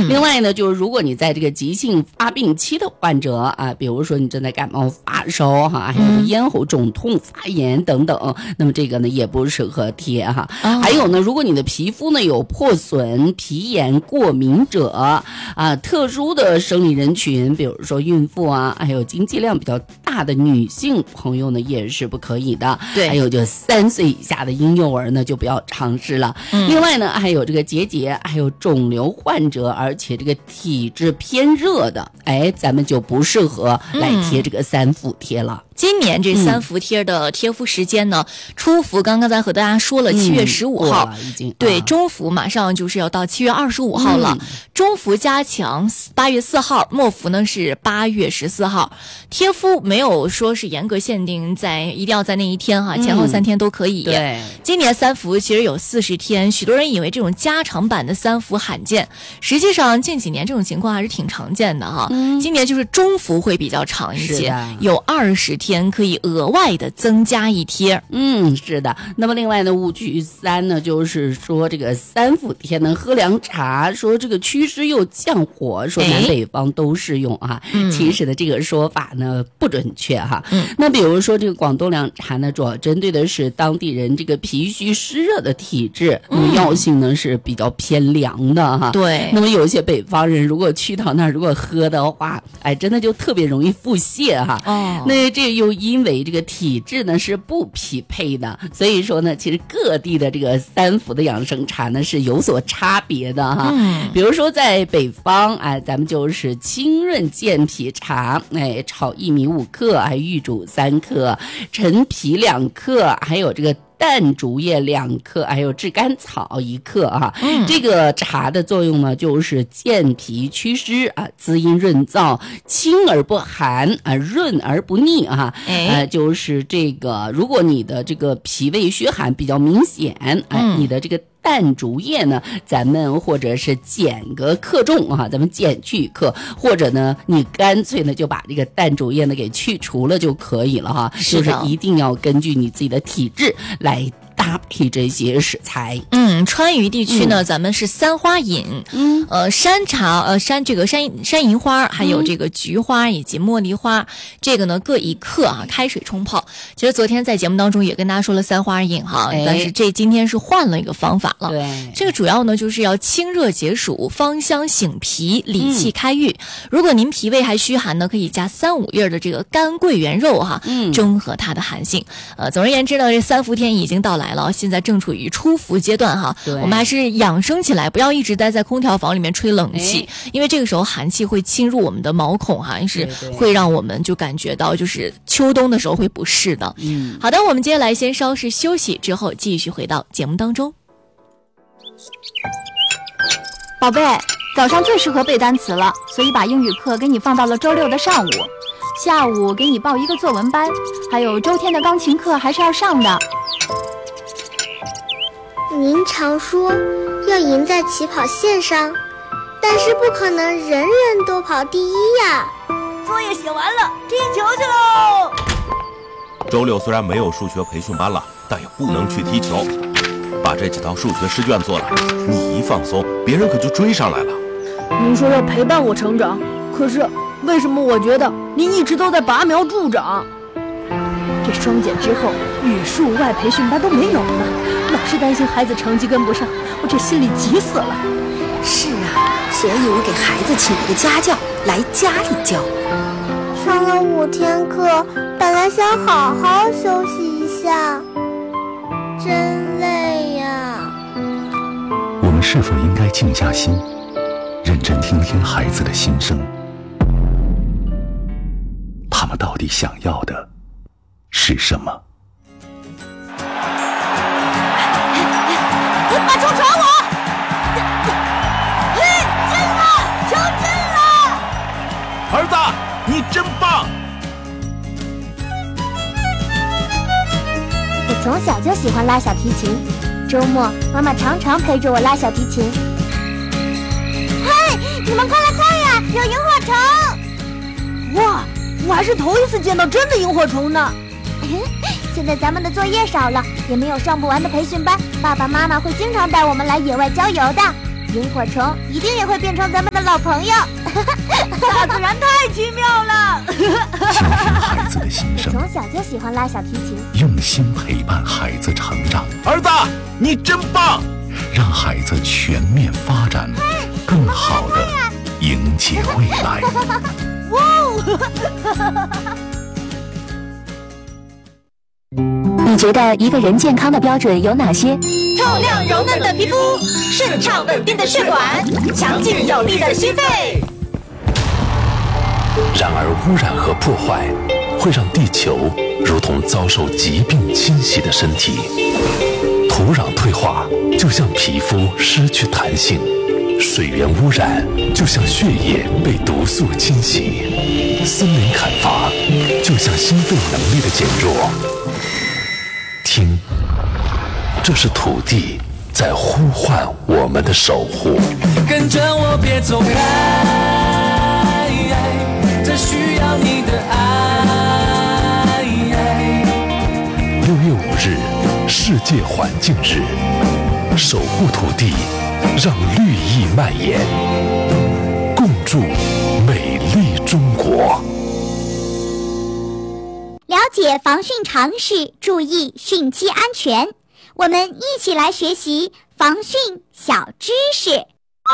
另外呢，就是如果你在这个急性发病期的患者啊，比如说你正在感冒发烧哈，还有咽喉肿痛发炎等等，那么这个呢也不适合贴哈。还有呢，如果你的皮肤呢有破损、皮炎、过敏者啊，特殊的生理人群，比如说孕妇啊，还有经济量比较大的女性朋友呢也是不可以的。 对， 还有就3岁以下的婴幼儿呢就不要尝试了。另外呢，还有这个结节，还有肿瘤患者，而且这个体质偏热的，咱们就不适合来贴这个3伏贴了。 今年这3伏贴的贴敷时间呢，初伏刚刚才和大家说了7月15号， 已经对，中伏马上就是要到7月25号了，中伏加强8月4号，末伏呢是8月14号。贴敷没有说是严格限定一定要在那一天哈，前后3天都可以。 对， 今年3伏其实有40天，许多人以为这种加长版的3伏罕见，实际上近几年这种情况还是挺常见的哈。今年就是中伏会比较长一些，有20天可以额外的增加一贴。 是的。那么另外呢，误区3呢，就是说这个3伏贴呢喝凉茶，说这个祛湿又降火，说南北方都适用啊。其实的这个说法呢不准确哈。那比如说这个广东凉茶呢，主要针对的是当地人这个脾虚湿热的体质，那么药性呢是比较偏凉的哈。 对。 那么有一些北方人如果去到那儿，如果喝的话，真的就特别容易腹泻哈。那这又因为这个体质呢是不匹配的，所以说呢，其实各地的这个3伏的养生茶呢是有所差别的哈。比如说在北方，咱们就是清润健脾茶，炒薏米5克，还玉煮3克，陈皮2克，还有这个淡竹叶2克，还有炙甘草1克啊。这个茶的作用呢，就是健脾祛湿啊，滋阴润燥，清而不寒啊，润而不腻啊。就是这个，如果你的这个脾胃虚寒比较明显，你的这个淡竹叶呢，咱们或者是减个克重啊，咱们减去1克，或者呢，你干脆呢就把这个淡竹叶呢给去除了就可以了哈。就是一定要根据你自己的体质来搭配这些食材。 川渝地区呢，咱们是3花饮，山茶，山银花，还有这个菊花以及茉莉花，这个呢各1克啊，开水冲泡。其实昨天在节目当中也跟大家说了3花饮哈，但是今天是换了一个方法了。 对， 这个主要呢就是要清热解暑、芳香醒脾、理气开郁。如果您脾胃还虚寒呢，可以加3-5粒的这个干桂圆肉哈，中和它的寒性。总而言之呢，这3伏天已经到来了，现在正处于初伏阶段哈。我们还是养生起来，不要一直待在空调房里面吹冷气，因为这个时候寒气会侵入我们的毛孔哈，是会让我们就感觉到就是秋冬的时候会不适的。好的，我们接下来先稍事休息，之后继续回到节目当中。 宝贝，早上最适合背单词了，所以把英语课给你放到了周6的上午，下午给你报一个作文班，还有周天的钢琴课还是要上的。 您常说要赢在起跑线上，但是不可能人人都跑第一呀。 作业写完了，踢球去喽！ 周6虽然没有数学培训班了，但也不能去踢球。把这几道数学试卷做了，你一放松，别人可就追上来了。 您说要陪伴我成长，可是为什么我觉得您一直都在拔苗助长？这双减之后，语数外培训班都没有了，老是担心孩子成绩跟不上，我这心里急死了。 是啊，所以我给孩子请了个家教来家里教。 上了5天课，本来想好好休息一下，真累呀。 我们是否应该静下心，认真听听孩子的心声？他们到底想要的是什么？ 把球传我！进了，球进了！ 儿子，你真棒！ 我从小就喜欢拉小提琴，周末妈妈常常陪着我拉小提琴。嗨，你们快来看呀，有萤火虫！ 哇，我还是头一次见到真的萤火虫呢。 现在咱们的作业少了，也没有上不完的培训班，爸爸妈妈会经常带我们来野外郊游的。 萤火虫一定也会变成咱们的老朋友。 大自然太奇妙了。 倾听孩子的心声， 从小就喜欢拉小提琴， 用心陪伴孩子成长。 儿子，你真棒！ 让孩子全面发展，更好的迎接未来。 你觉得一个人健康的标准有哪些？ 透亮柔嫩的皮肤，顺畅稳定的血管，强劲有力的心肺。 然而，污染和破坏会让地球如同遭受疾病侵袭的身体，土壤退化就像皮肤失去弹性，水源污染就像血液被毒素侵袭，森林砍伐就像心肺能力的减弱。听，这是土地在呼唤我们的守护。 跟着我别走开，这需要你的爱。 6月5日，世界环境日，守护土地，让绿意蔓延，共筑美丽中国。 了解防汛常识，注意汛期安全。我们一起来学习防汛小知识。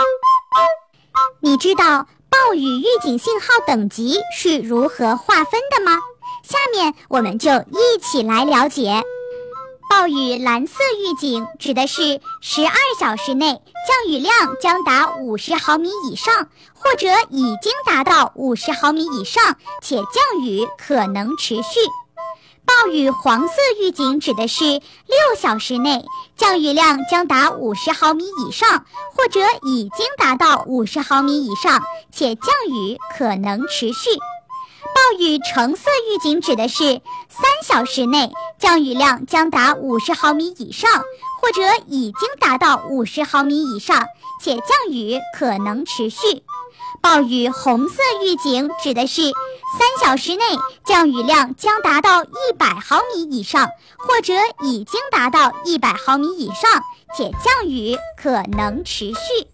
你知道暴雨预警信号等级是如何划分的吗？下面我们就一起来了解。暴雨蓝色预警指的是12小时内降雨量将达50毫米以上，或者已经达到50毫米以上，且降雨可能持续。暴雨黄色预警指的是6小时内降雨量将达50毫米以上，或者已经达到50毫米以上，且降雨可能持续。暴雨橙色预警指的是3小时内降雨量将达50毫米以上，或者已经达到50毫米以上，且降雨可能持续。暴雨红色预警指的是3小时内降雨量将达到100毫米以上，或者已经达到100毫米以上，且降雨可能持续。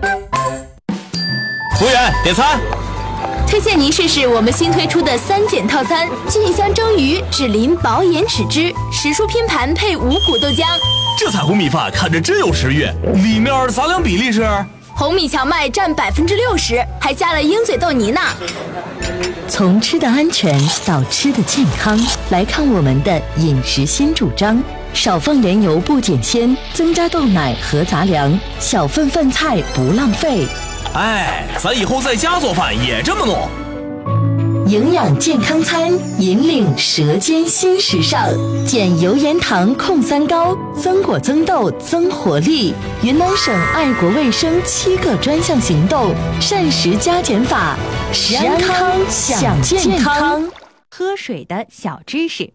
服务员，点餐。 推荐您试试我们新推出的3件套餐：菌香蒸鱼、脂淋薄盐豉汁、时蔬拼盘配五谷豆浆。 这彩虹米饭看着真有食欲，里面杂粮比例是？ 红米荞麦占60%，还加了鹰嘴豆泥呢。 从吃的安全到吃的健康，来看我们的饮食新主张：少放原油不减鲜，增加豆奶和杂粮，小份饭菜不浪费。 哎，咱以后在家做饭也这么弄。 营养健康餐，引领舌尖新时尚，减油盐糖控3高，增果增豆增活力。云南省爱国卫生7个专项行动，膳食加减法，食安康享健康。 喝水的小知识：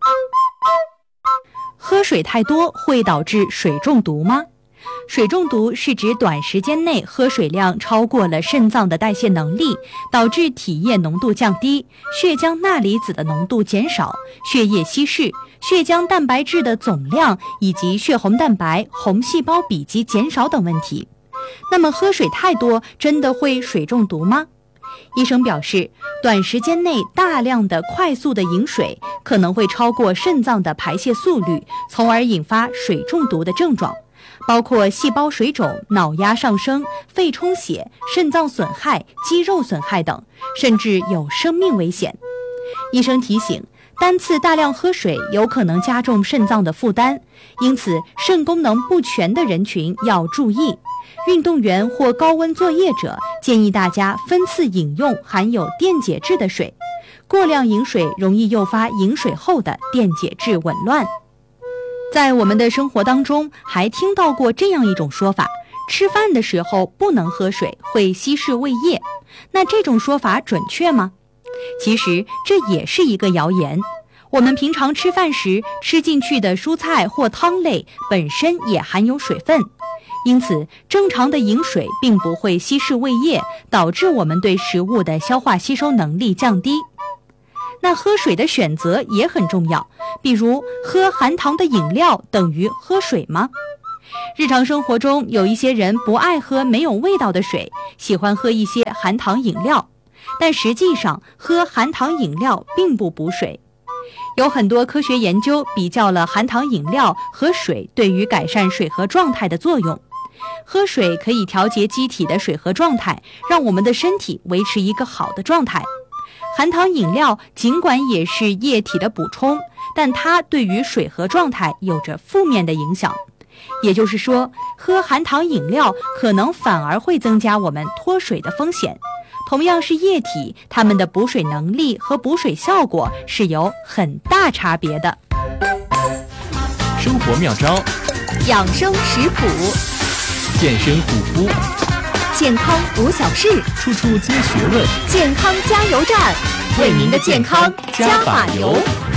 喝水太多会导致水中毒吗？水中毒是指短时间内喝水量超过了肾脏的代谢能力，导致体液浓度降低，血浆钠离子的浓度减少，血液稀释，血浆蛋白质的总量以及血红蛋白、红细胞比例减少等问题。那么喝水太多真的会水中毒吗？医生表示，短时间内大量的快速的饮水可能会超过肾脏的排泄速率，从而引发水中毒的症状，包括细胞水肿、脑压上升、肺充血、肾脏损害、肌肉损害等，甚至有生命危险。医生提醒，单次大量喝水有可能加重肾脏的负担，因此肾功能不全的人群要注意。运动员或高温作业者建议大家分次饮用含有电解质的水，过量饮水容易诱发饮水后的电解质紊乱。在我们的生活当中，还听到过这样一种说法：吃饭的时候不能喝水，会稀释胃液。那这种说法准确吗？其实这也是一个谣言。我们平常吃饭时吃进去的蔬菜或汤类本身也含有水分，因此正常的饮水并不会稀释胃液，导致我们对食物的消化吸收能力降低。那喝水的选择也很重要，比如喝含糖的饮料等于喝水吗？ 日常生活中，有一些人不爱喝没有味道的水，喜欢喝一些含糖饮料，但实际上喝含糖饮料并不补水。有很多科学研究比较了含糖饮料和水对于改善水合状态的作用。喝水可以调节机体的水合状态，让我们的身体维持一个好的状态。含糖饮料尽管也是液体的补充，但它对于水合状态有着负面的影响。也就是说，喝含糖饮料可能反而会增加我们脱水的风险。同样是液体，它们的补水能力和补水效果是有很大差别的。 生活妙招， 养生食谱， 健身护肤， 健康无小事， 处处皆学问， 健康加油站，为您的健康加把油。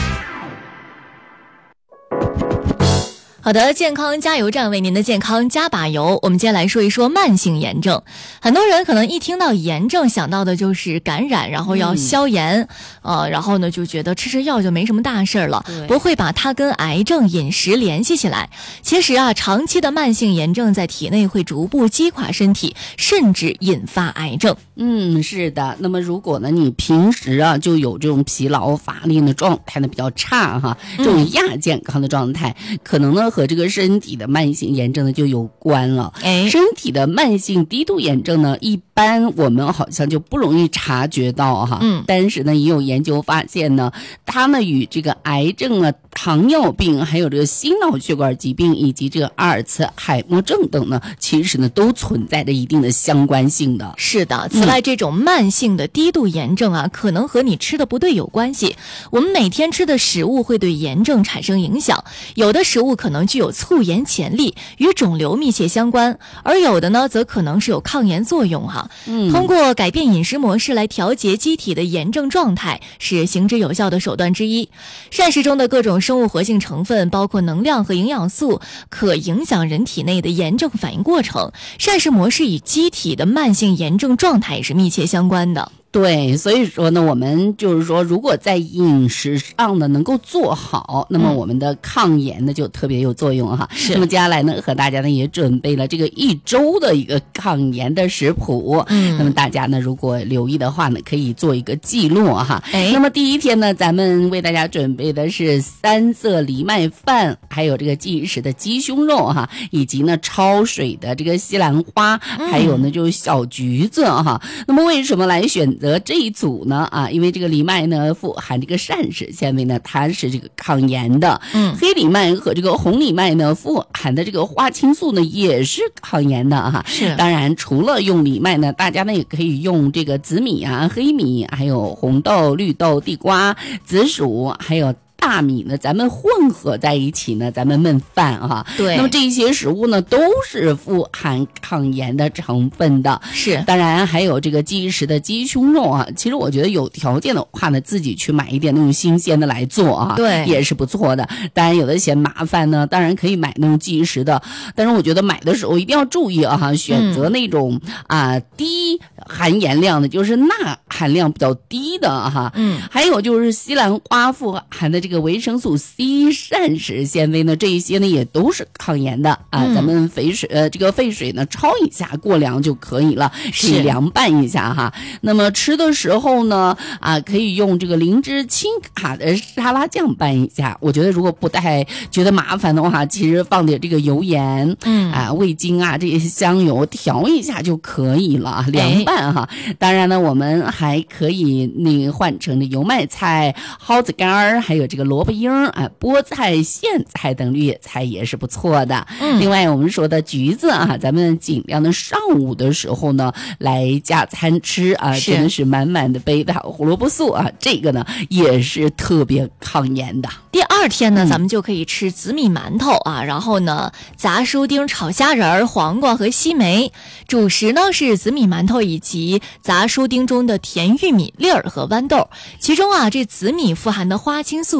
好的，健康加油站为您的健康加把油。我们接下来说一说慢性炎症。很多人可能一听到炎症想到的就是感染，然后要消炎，然后呢就觉得吃药就没什么大事了，不会把它跟癌症饮食联系起来。其实啊，长期的慢性炎症在体内会逐步击垮身体，甚至引发癌症。 是的。那么如果呢你平时啊就有这种疲劳乏力的状态呢比较差哈，这种亚健康的状态，可能呢和这个身体的慢性炎症呢就有关了。身体的慢性低度炎症呢，一般我们好像就不容易察觉到哈。但是呢也有研究发现呢，它呢与这个癌症啊、糖尿病，还有这个心脑血管疾病以及这个阿尔茨海默症等呢，其实呢都存在着一定的相关性的。 是的，此外这种慢性的低度炎症啊，可能和你吃的不对有关系。我们每天吃的食物会对炎症产生影响，有的食物可能具有促炎潜力，与肿瘤密切相关，而有的呢则可能是有抗炎作用哈。通过改变饮食模式来调节机体的炎症状态，是行之有效的手段之一。膳食中的各种生物活性成分，包括能量和营养素，可影响人体内的炎症反应过程。膳食模式与机体的慢性炎症状态也是密切相关的。 对，所以说呢，我们就是说，如果在饮食上呢能够做好，那么我们的抗炎呢就特别有作用哈。那么接下来呢，和大家呢也准备了这个1周的一个抗炎的食谱。那么大家呢如果留意的话呢，可以做一个记录哈。那么第一天呢，咱们为大家准备的是3色藜麦饭，还有这个即食的鸡胸肉哈，以及呢焯水的这个西兰花，还有呢就是小橘子哈。那么为什么来选择这一组呢？因为这个藜麦呢富含这个膳食纤维呢，它是这个抗炎的。黑藜麦和这个红藜麦呢富含的这个花青素呢也是抗炎的哈。当然除了用藜麦呢，大家呢也可以用这个紫米啊、黑米，还有红豆、绿豆、地瓜、紫薯，还有大米呢，咱们混合在一起呢，咱们焖饭哈。对，那么这些食物呢，都是富含抗炎的成分的。当然还有这个即食的鸡胸肉啊。其实我觉得有条件的话呢，自己去买一点那种新鲜的来做啊，对，也是不错的。当然有的嫌麻烦呢，当然可以买那种即食的，但是我觉得买的时候一定要注意啊，选择那种低含盐量的，就是钠含量比较低的哈。还有就是西兰花富含的这个维生素 C 膳食纤维呢，这一些呢也都是抗炎的啊。咱们这个沸水呢焯一下，过凉就可以了，可以凉拌一下哈。那么吃的时候呢可以用这个灵芝轻卡的沙拉酱拌一下。我觉得如果不太觉得麻烦的话，其实放点这个油盐味精啊这些香油调一下就可以了，凉拌哈。当然呢，我们还可以换成的油麦菜、蒿子干还有这个萝卜缨菠菜、苋菜等绿叶菜也是不错的。另外我们说的橘子咱们尽量的上午的时候呢来加餐吃真的是满满的贝塔胡萝卜素这个呢也是特别抗炎的。 第2天呢，咱们就可以吃紫米馒头然后呢杂薯丁炒虾仁、黄瓜和西梅。主食呢是紫米馒头以及杂薯丁中的甜玉米粒儿和豌豆。其中这紫米富含的花青素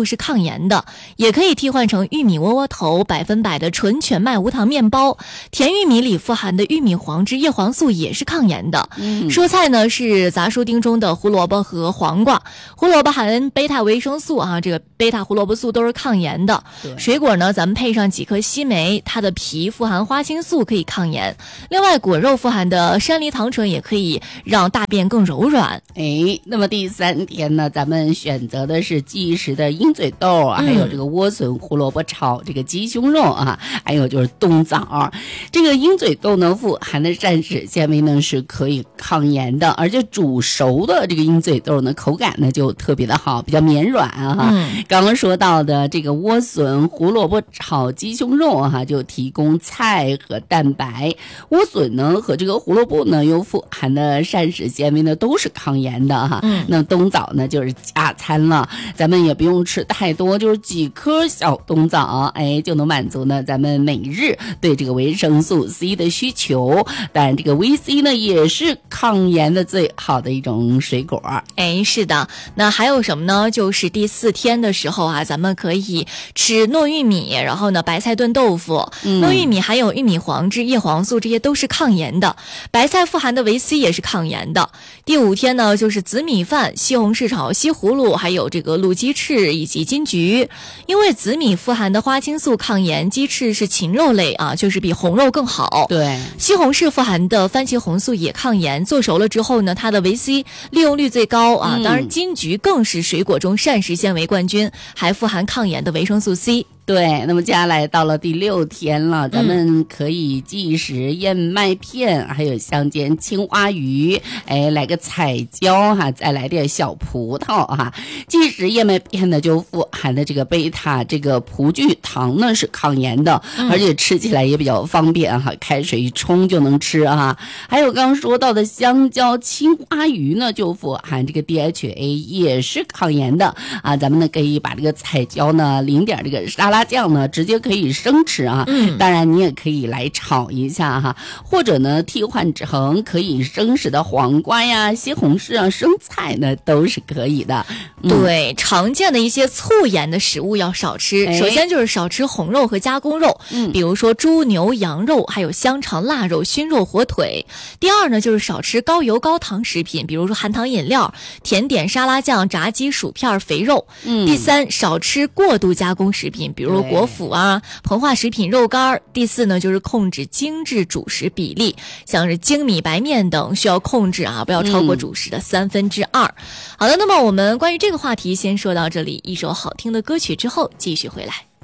是抗炎的，也可以替换成玉米窝窝头、100%的纯全麦无糖面包。甜玉米里富含的玉米黄质叶黄素也是抗炎的。蔬菜呢是杂树丁中的胡萝卜和黄瓜，胡萝卜含贝塔维生素啊，这个贝塔胡萝卜素都是抗炎的。水果呢，咱们配上几颗西梅，它的皮富含花青素，可以抗炎。另外，果肉富含的山梨糖醇也可以让大便更柔软。 那么第3天呢，咱们选择的是即食的鹰嘴豆，还有这个莴笋、胡萝卜炒这个鸡胸肉啊，还有就是冬枣。这个鹰嘴豆呢，富含的膳食纤维呢是可以抗炎的，而且煮熟的这个鹰嘴豆呢，口感呢就特别的好，比较绵软啊。刚刚说到的这个莴笋、胡萝卜炒鸡胸肉啊，就提供菜和蛋白。莴笋呢和这个胡萝卜呢，又富含的膳食纤维呢都是抗炎的哈。那冬枣呢就是加餐了，咱们也不用吃太多，就是几颗小冬枣，就能满足呢咱们每日对这个维生素 C 的需求。当然这个维 C 呢也是抗炎的最好的一种水果。 是的。那还有什么呢？就是第4天的时候啊，咱们可以吃糯玉米，然后呢白菜炖豆腐。糯玉米含有玉米黄质、叶黄素，这些都是抗炎的。白菜富含的维 C 也是抗炎的。第5天呢，就是紫米饭、西红柿炒西葫芦，还有这个卤鸡翅以及金桔。因为紫米富含的花青素抗炎，鸡翅是禽肉类啊，就是比红肉更好。 对， 西红柿富含的番茄红素也抗炎，做熟了之后呢，它的维 C 利用率最高啊。当然，金桔更是水果中膳食纤维冠军，还富含抗炎的维生素 C。 对，那么接下来到了第6天了，咱们可以即食燕麦片，还有香煎青花鱼，来个彩椒哈，再来点小葡萄哈。即食燕麦片呢，就富含的这个贝塔这个葡聚糖呢是抗炎的，而且吃起来也比较方便哈，开水一冲就能吃哈。还有刚刚说到的香蕉青花鱼呢，就富含这个 DHA， 也是抗炎的啊。咱们呢可以把这个彩椒呢淋点这个沙拉酱呢，直接可以生吃啊。当然你也可以来炒一下哈，或者呢替换成可以生食的黄瓜呀、西红柿啊、生菜呢都是可以的。 对，常见的一些促炎的食物要少吃。首先就是少吃红肉和加工肉，比如说猪、牛、羊肉，还有香肠、腊肉、熏肉、火腿。第二呢，就是少吃高油高糖食品，比如说含糖饮料、甜点、沙拉酱、炸鸡、薯片、肥肉。第3，少吃过度加工食品，比如果脯啊、膨化食品、肉干。第4呢，就是控制精致主食比例，像是精米、白面等需要控制啊，不要超过主食的2/3。好的，那么我们关于这个话题先说到这里，一首好听的歌曲之后继续回来。